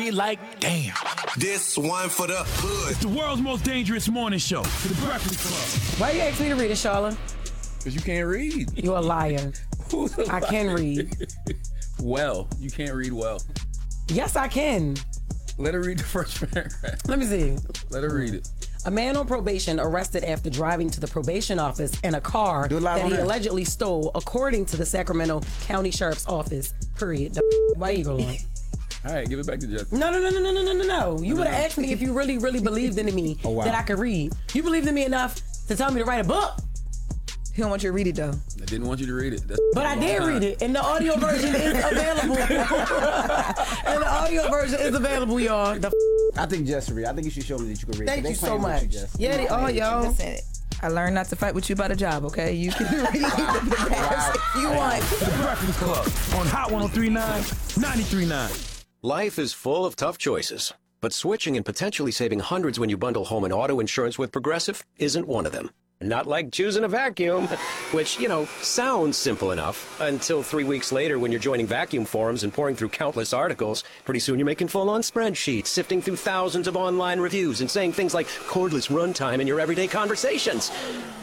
like, damn. This one for the hood. It's the world's most dangerous morning show. The Breakfast Club. Why you ask me to read it, Charlotte? Because you can't read. You're a liar. I can read. Well, you can't read well. Yes, I can. Let her read the first paragraph. Let me see. Let her read it. A man on probation arrested after driving to the probation office in a car that he allegedly stole, according to the Sacramento County Sheriff's Office. Period. Why you going? All right, give it back to Jeff. No. You would have asked me if you really believed in me that I could read. You believed in me enough to tell me to write a book. He don't want you to read it, though. I didn't want you to read it. But I did read it, and the audio version is available. And the audio version is available, y'all. I think Jess read. I think you should show me that you can read. Thank you so much. Yeah, they are, y'all. Listen, I learned not to fight with you about a job, okay? You can read the paragraphs if you want. The Breakfast Club on Hot 103.9, 93.9. Life is full of tough choices, but switching and potentially saving hundreds when you bundle home and auto insurance with Progressive isn't one of them. Not like choosing a vacuum, which, sounds simple enough until 3 weeks later when you're joining vacuum forums and pouring through countless articles. Pretty soon you're making full-on spreadsheets, sifting through thousands of online reviews and saying things like cordless runtime in your everyday conversations.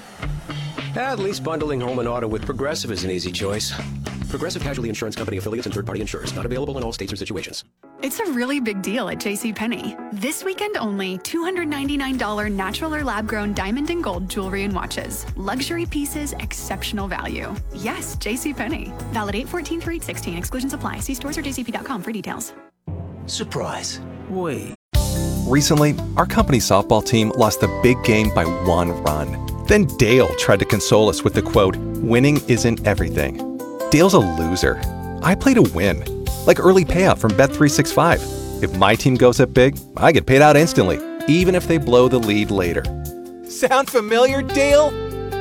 At least bundling home and auto with Progressive is an easy choice. Progressive Casualty Insurance Company affiliates and third-party insurers. Not available in all states or situations. It's a really big deal at JCPenney. This weekend only, $299 natural or lab-grown diamond and gold jewelry and watches. Luxury pieces, exceptional value. Yes, JCPenney. Valid 8/14 through 8/16. Exclusions apply. See stores or jcp.com for details. Surprise. Wait. Recently, our company softball team lost the big game by 1 run. Then Dale tried to console us with the quote, "Winning isn't everything." Dale's a loser. I play to win. Like early payout from Bet365. If my team goes up big, I get paid out instantly, even if they blow the lead later. Sound familiar, Dale?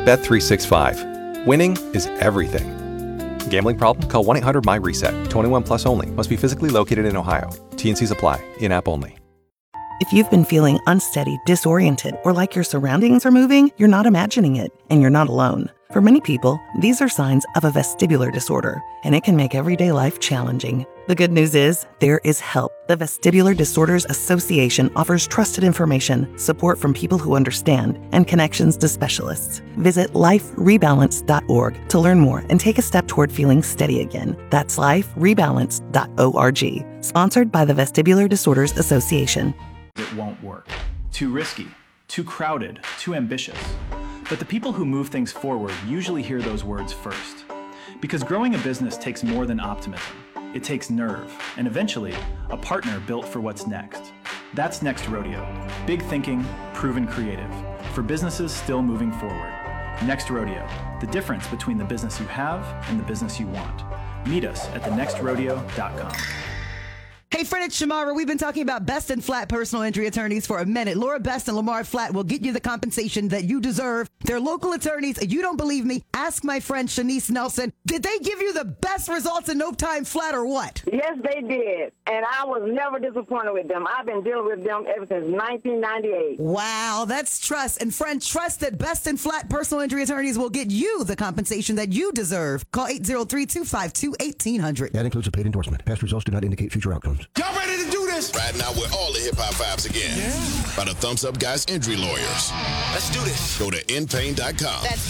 Bet365. Winning is everything. Gambling problem? Call 1-800-MY-RESET. 21 plus only. Must be physically located in Ohio. T&Cs apply. In-app only. If you've been feeling unsteady, disoriented, or like your surroundings are moving, you're not imagining it, and you're not alone. For many people, these are signs of a vestibular disorder, and it can make everyday life challenging. The good news is, there is help. The Vestibular Disorders Association offers trusted information, support from people who understand, and connections to specialists. Visit liferebalance.org to learn more and take a step toward feeling steady again. That's liferebalance.org. Sponsored by the Vestibular Disorders Association. It won't work. Too risky, too crowded, too ambitious. But the people who move things forward usually hear those words first. Because growing a business takes more than optimism. It takes nerve, and eventually, a partner built for what's next. That's Next Rodeo. Big thinking, proven creative. For businesses still moving forward. Next Rodeo. The difference between the business you have and the business you want. Meet us at thenextrodeo.com. Hey, Fred, it's Shamara. We've been talking about Best and Flatt personal injury attorneys for a minute. Laura Best and Lamar Flatt will get you the compensation that you deserve. They're local attorneys. You don't believe me? Ask my friend Shanice Nelson. Did they give you the best results in no time flat or what? Yes, they did. And I was never disappointed with them. I've been dealing with them ever since 1998. Wow, that's trust. And friend, trust that Best and Flatt personal injury attorneys will get you the compensation that you deserve. Call 803-252-1800. That includes a paid endorsement. Past results do not indicate future outcomes. Y'all ready to do this? Right now, we're all the hip-hop vibes again. Yeah. By the Thumbs Up Guys Injury Lawyers. Let's do this. Go to inpain.com.